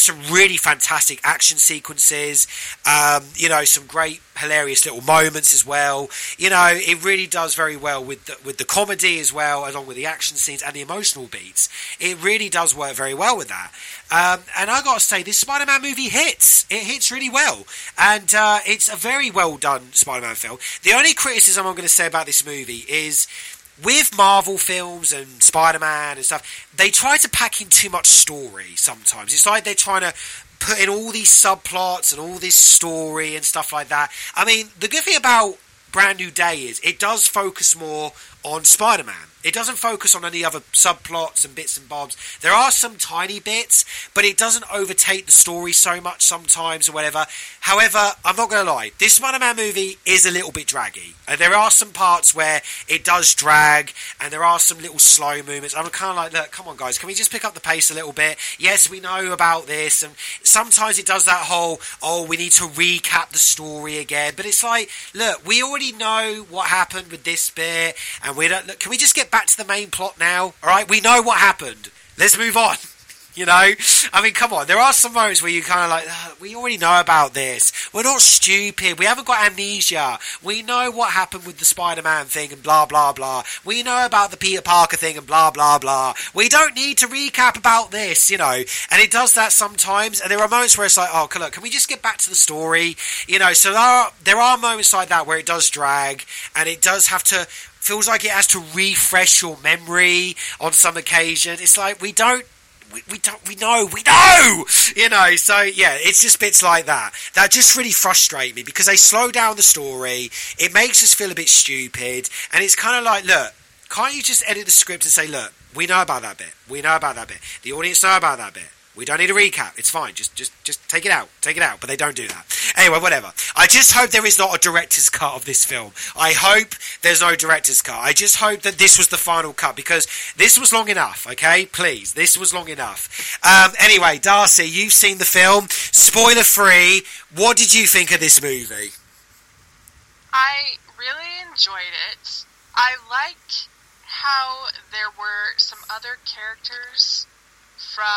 some really fantastic action sequences, some great hilarious little moments as well. It really does very well with the comedy as well, along with the action scenes and the emotional beats. It really does work very well with that. And I got to say, this Spider-Man movie hits. It hits really well. And it's a very well done Spider-Man film. The only criticism I'm going to say about this movie is, with Marvel films and Spider-Man and stuff, they try to pack in too much story sometimes. It's like they're trying to put in all these subplots and all this story and stuff like that. I mean, the good thing about Brand New Day is it does focus more on Spider-Man. It doesn't focus on any other subplots and bits and bobs. There are some tiny bits, but it doesn't overtake the story so much sometimes or whatever. However, I'm not going to lie, this Spider-Man movie is a little bit draggy. And there are some parts where it does drag, and there are some little slow movements. I'm kind of like, look, come on guys, can we just pick up the pace a little bit? Yes, we know about this, and sometimes it does that whole, we need to recap the story again. But it's like, look, we already know what happened with this bit, and we don't. Look, can we just get back to the main plot now? All right, we know what happened. Let's move on. I mean, come on. There are some moments where you kind of like, we already know about this. We're not stupid. We haven't got amnesia. We know what happened with the Spider-Man thing and blah, blah, blah. We know about the Peter Parker thing and blah, blah, blah. We don't need to recap about this, And it does that sometimes. And there are moments where it's like, look, can we just get back to the story? So there are moments like that where it does drag, and it does have to, feels like it has to refresh your memory on some occasion. It's like, we know, so yeah, it's just bits like that just really frustrate me, because they slow down the story, it makes us feel a bit stupid, and it's kind of like, look, can't you just edit the script and say, look, we know about that bit, the audience know about that bit, we don't need a recap, it's fine, just take it out, but they don't do that. Anyway, whatever. I just hope there is not a director's cut of this film. I hope there's no director's cut. I just hope that this was the final cut, because this was long enough, okay? Please, this was long enough. Anyway, Darcy, you've seen the film, spoiler free, what did you think of this movie? I really enjoyed it. I like how there were some other characters from